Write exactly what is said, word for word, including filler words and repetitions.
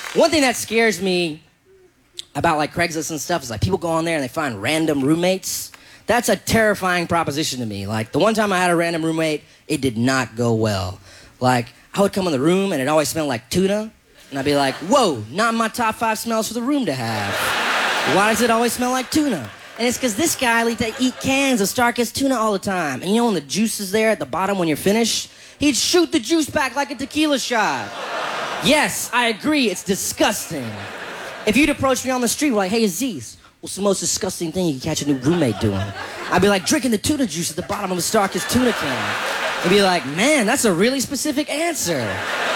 One thing that scares me about like Craigslist and stuff is like people go on there and they find random roommates. That's a terrifying proposition to me. Like the one time I had a random roommate, it did not go well. Like I would come in the room and it always smelled like tuna. And I'd be like, whoa, not my top five smells for the room to have. Why does it always smell like tuna? And it's because this guy liked to eat cans of Starkist tuna all the time. And you know when the juice is there at the bottom when you're finished? He'd shoot the juice back like a tequila shot. Yes, I agree, it's disgusting. If you'd approach me on the street like, hey Aziz, what's the most disgusting thing you can catch a new roommate doing? I'd be like, drinking the tuna juice at the bottom of a Starkist tuna can. He'd be like, man, that's a really specific answer.